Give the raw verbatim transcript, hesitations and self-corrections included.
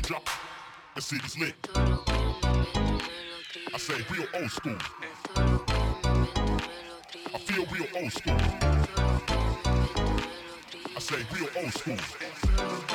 drop. The city's lit. I say real old school. I feel real old school. I say real old school.